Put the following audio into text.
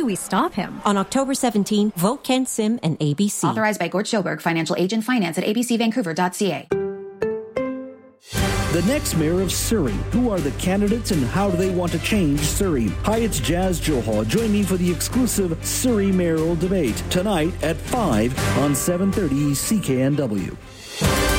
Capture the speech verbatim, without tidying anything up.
do we stop him? On October seventeenth, vote Ken Sim and A B C. Authorized by Gort Schoberg, financial agent, finance at a b c vancouver dot c a. The next mayor of Surrey. Who are the candidates and how do they want to change Surrey? Hi, it's Jazz Johal. Join me for the exclusive Surrey mayoral debate tonight at five on seven thirty C K N W.